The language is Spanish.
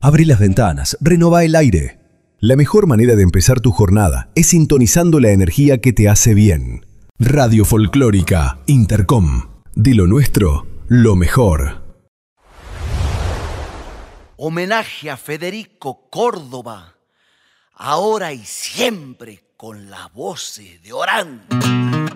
Abrí las ventanas, renová el aire. La mejor manera de empezar tu jornada es sintonizando la energía que te hace bien. Radio Folclórica Intercom. De lo nuestro, lo mejor. Homenaje a Federico Córdoba, ahora y siempre con las voces de Orán.